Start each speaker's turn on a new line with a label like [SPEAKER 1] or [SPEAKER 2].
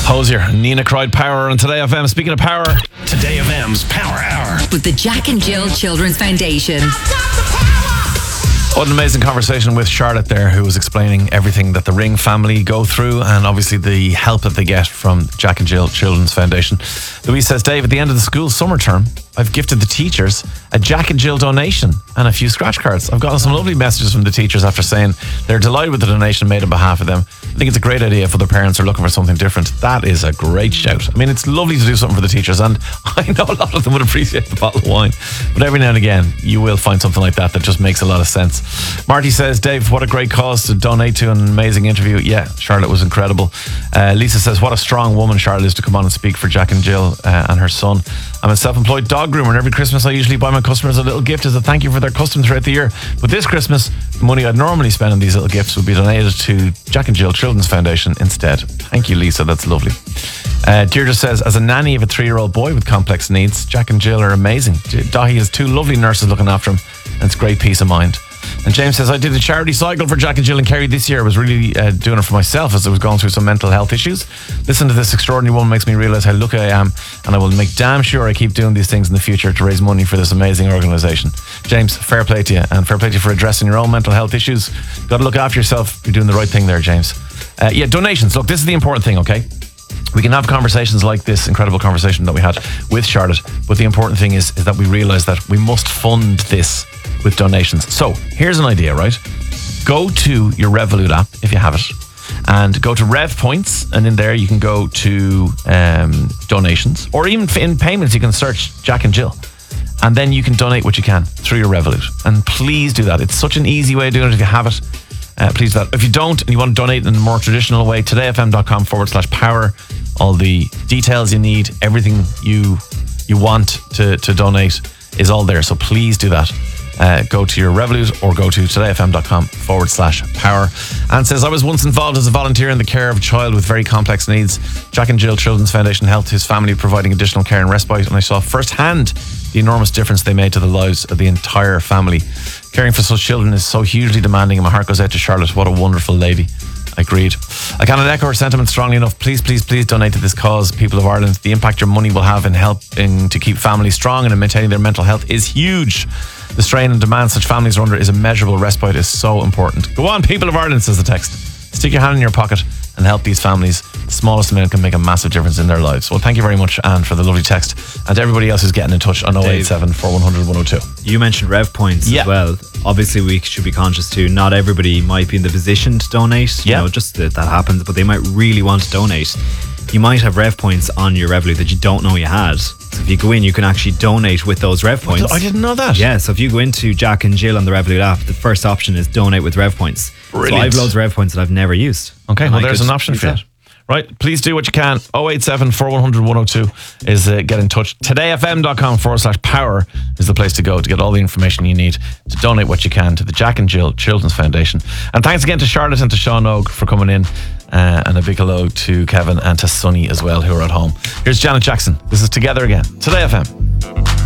[SPEAKER 1] Hosier, Nina cried power on Today FM. Speaking of power,
[SPEAKER 2] Today FM's Power Hour
[SPEAKER 3] with the Jack and Jill Children's Foundation.
[SPEAKER 1] What an amazing conversation with Charlotte there, who was explaining everything that the Ring family go through and obviously the help that they get from Jack and Jill Children's Foundation. Louise says, Dave, at the end of the school summer term, I've gifted the teachers a Jack and Jill donation and a few scratch cards. I've gotten some lovely messages from the teachers after saying they're delighted with the donation made on behalf of them. I think it's a great idea if other parents are looking for something different. That is a great shout. I mean, it's lovely to do something for the teachers, and I know a lot of them would appreciate the bottle of wine, but every now and again you will find something like that just makes a lot of sense. Marty says, Dave, what a great cause to donate to, an amazing interview. Yeah, Charlotte was incredible. Lisa says, what a strong woman Charlotte is to come on and speak for Jack and Jill and her son. I'm a self-employed dog groomer, and every Christmas I usually buy my customers a little gift as a thank you for their custom throughout the year. But this Christmas, the money I'd normally spend on these little gifts would be donated to Jack and Jill Children's Foundation instead. Thank you, Lisa. That's lovely. Deirdre says, as a nanny of a 3-year-old boy with complex needs, Jack and Jill are amazing. Dahi has 2 lovely nurses looking after him, and it's great peace of mind. And James says, I did a charity cycle for Jack and Jill and Kerry this year. I was really doing it for myself as I was going through some mental health issues. Listen to this extraordinary woman makes me realise how lucky I am, and I will make damn sure I keep doing these things in the future to raise money for this amazing organisation. James, fair play to you, and fair play to you for addressing your own mental health issues. Got to look after yourself. You're doing the right thing there, James. Donations. Look, this is the important thing, okay? We can have conversations like this incredible conversation that we had with Charlotte, but the important thing is that we realise that we must fund this with donations. So here's an idea, right? Go to your Revolut app if you have it, and go to Rev Points, and in there you can go to donations, or even in payments you can search Jack and Jill, and then you can donate what you can through your Revolut. And please do that. It's such an easy way of doing it if you have it. Please do that. If you don't and you want to donate in a more traditional way, todayfm.com/power. All the details you need, everything you want to donate is all there. So please do that. Go to your Revolut or go to todayfm.com/power. And says, I was once involved as a volunteer in the care of a child with very complex needs. Jack and Jill Children's Foundation helped his family providing additional care and respite, and I saw firsthand the enormous difference they made to the lives of the entire family. Caring for such children is so hugely demanding, and my heart goes out to Charlotte. What a wonderful lady. Agreed. I cannot echo her sentiment strongly enough. Please, please, please donate to this cause, people of Ireland. The impact your money will have in helping to keep families strong and in maintaining their mental health is huge. The strain and demand such families are under is immeasurable. Respite is so important. Go on, people of Ireland, says the text. Stick your hand in your pocket and help these families. The smallest amount can make a massive difference in their lives. Well, thank you very much, Anne, for the lovely text, and to everybody else who's getting in touch on 087 4100 102.
[SPEAKER 4] You mentioned Rev Points as well. Obviously, we should be conscious too. Not everybody might be in the position to donate. You know, just that happens, but they might really want to donate. You might have Rev Points on your Revolut that you don't know you had. So if you go in, you can actually donate with those Rev Points.
[SPEAKER 1] I didn't know that.
[SPEAKER 4] Yeah, so if you go into Jack and Jill on the Revolut app, the first option is donate with Rev Points.
[SPEAKER 1] Brilliant.
[SPEAKER 4] So I have loads of Rev Points that I've never used.
[SPEAKER 1] Okay, well, there's an option for you. Right, please do what you can. 087 4100 102 is get in touch. todayfm.com/power is the place to go to get all the information you need to donate what you can to the Jack and Jill Children's Foundation. And thanks again to Charlotte and to Sean Og for coming in. And a big hello to Kevin and to Sonny as well, who are at home. Here's Janet Jackson. This is Together Again. Today FM.